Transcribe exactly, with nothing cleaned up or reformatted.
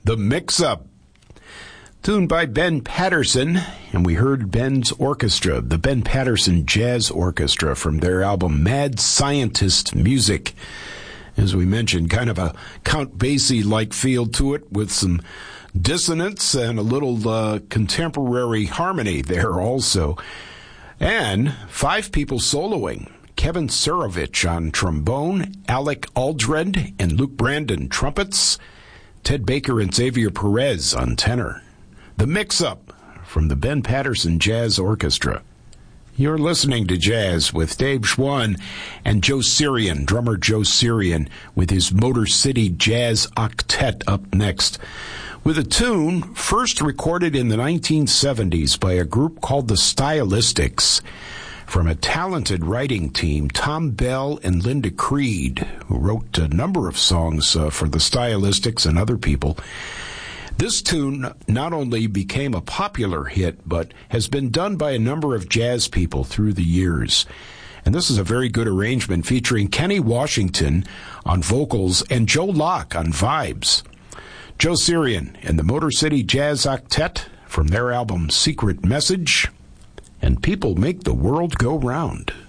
The Mix-Up, tuned by Ben Patterson, and we heard Ben's orchestra, the Ben Patterson Jazz Orchestra, from their album Mad Scientist Music. As we mentioned, kind of a Count Basie-like feel to it, with some dissonance and a little uh, contemporary harmony there also. And five people soloing. Kevin Surovich on trombone, Alec Aldred and Luke Brandon trumpets, Ted Baker and Xavier Perez on tenor. The Mix-Up from the Ben Patterson Jazz Orchestra. You're listening to Jazz with Dave Schwann and Joe Sirian, drummer Joe Sirian, with his Motor City Jazz Octet up next, with a tune first recorded in the nineteen seventies by a group called the Stylistics, from a talented writing team, Tom Bell and Linda Creed, who wrote a number of songs uh, for the Stylistics and other people. This tune not only became a popular hit, but has been done by a number of jazz people through the years. And this is a very good arrangement featuring Kenny Washington on vocals and Joe Locke on vibes. Joe Sirian and the Motor City Jazz Octet from their album Secret Message, and People Make the World Go Round.